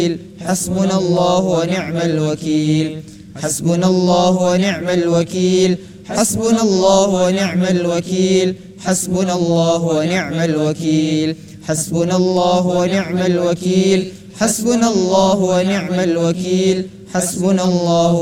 حسبنا الله ونعم الوكيل حسبنا الله ونعم الوكيل حسبنا الله ونعم الوكيل حسبنا الله ونعم الوكيل حسبنا الله ونعم الوكيل حسبنا الله ونعم الوكيل حسبنا الله